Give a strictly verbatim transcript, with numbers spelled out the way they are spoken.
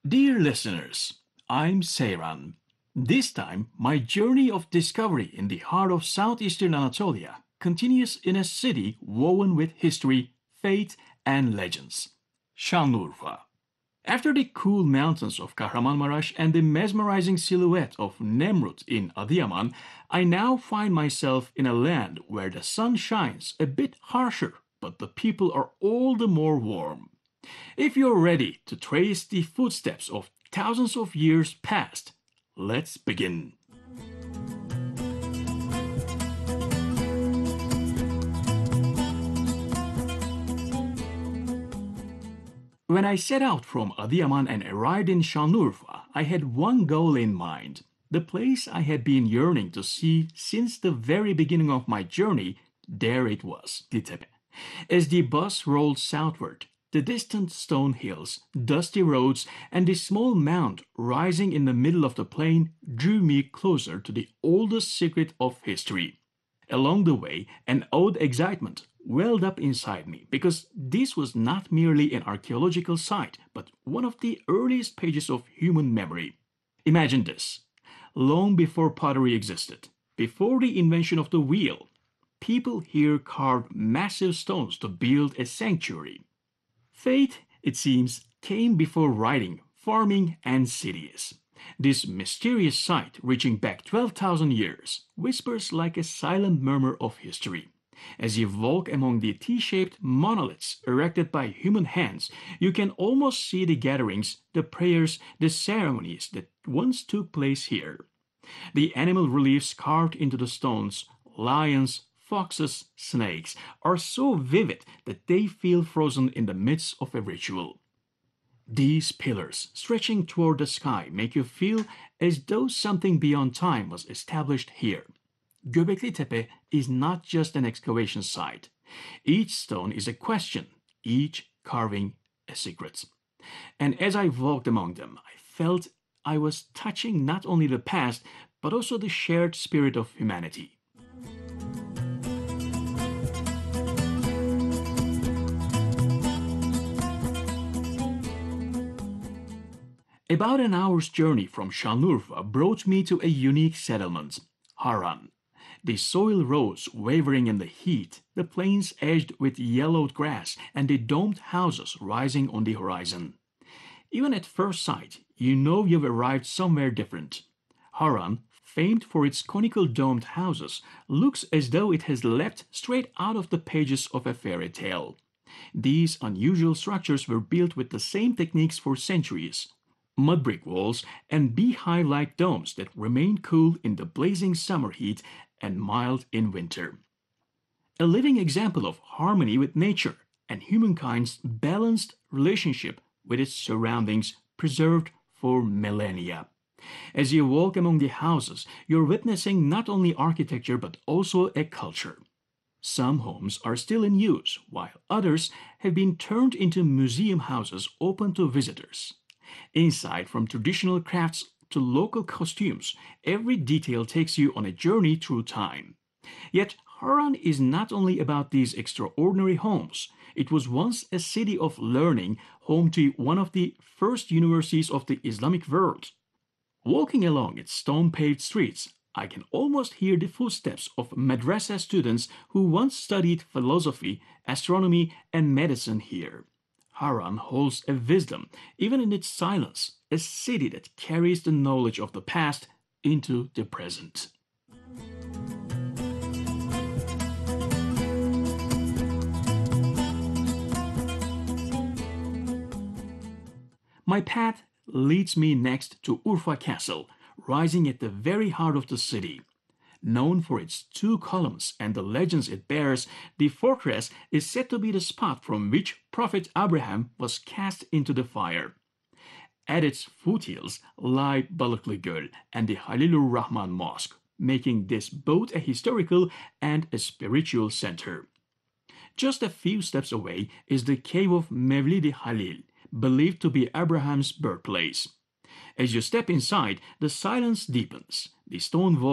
Dear listeners, I'm Seyran. This time, my journey of discovery in the heart of southeastern Anatolia continues in a city woven with history, faith, and legends Şanlıurfa. After the cool mountains of Kahramanmaraş and the mesmerizing silhouette of Nemrut in Adıyaman, I now find myself in a land where the sun shines a bit harsher, but the people are all the more warm. If you're ready to trace the footsteps of thousands of years past, let's begin. When I set out from Adıyaman and arrived in Şanlıurfa, I had one goal in mind. The place I had been yearning to see since the very beginning of my journey, there it was, Ditepe. As the bus rolled southward, the distant stone hills, dusty roads, and the small mound rising in the middle of the plain drew me closer to the oldest secret of history. Along the way, an odd excitement welled up inside me because this was not merely an archaeological site, but one of the earliest pages of human memory. Imagine this. Long before pottery existed, before the invention of the wheel, people here carved massive stones to build a sanctuary. Faith, it seems, came before writing, farming, and cities. This mysterious site, reaching back twelve thousand years, whispers like a silent murmur of history. As you walk among the T-shaped monoliths erected by human hands, you can almost see the gatherings, the prayers, the ceremonies that once took place here. The animal reliefs carved into the stones, lions, foxes, snakes, are so vivid that they feel frozen in the midst of a ritual. These pillars, stretching toward the sky, make you feel as though something beyond time was established here. Göbekli Tepe is not just an excavation site. Each stone is a question, each carving a secret. And as I walked among them, I felt I was touching not only the past, but also the shared spirit of humanity. About an hour's journey from Şanlıurfa brought me to a unique settlement, Haran. The soil rose wavering in the heat, the plains edged with yellowed grass, and the domed houses rising on the horizon. Even at first sight, you know you've arrived somewhere different. Haran, famed for its conical domed houses, looks as though it has leapt straight out of the pages of a fairy tale. These unusual structures were built with the same techniques for centuries. Mud brick walls and beehive-like domes that remain cool in the blazing summer heat and mild in winter. A living example of harmony with nature and humankind's balanced relationship with its surroundings preserved for millennia. As you walk among the houses, you're witnessing not only architecture but also a culture. Some homes are still in use, while others have been turned into museum houses open to visitors. Inside, from traditional crafts to local costumes, every detail takes you on a journey through time. Yet, Haran is not only about these extraordinary homes. It was once a city of learning, home to one of the first universities of the Islamic world. Walking along its stone-paved streets, I can almost hear the footsteps of madrasa students who once studied philosophy, astronomy, and medicine here. Haran holds a wisdom, even in its silence, a city that carries the knowledge of the past into the present. My path leads me next to Urfa Castle, rising at the very heart of the city. Known for its two columns and the legends it bears, the fortress is said to be the spot from which Prophet Abraham was cast into the fire. At its foothills lie Balıklı Göl and the Halilur Rahman Mosque, making this both a historical and a spiritual center. Just a few steps away is the cave of Mevlid-i Halil, believed to be Abraham's birthplace. As you step inside, the silence deepens. The stone wall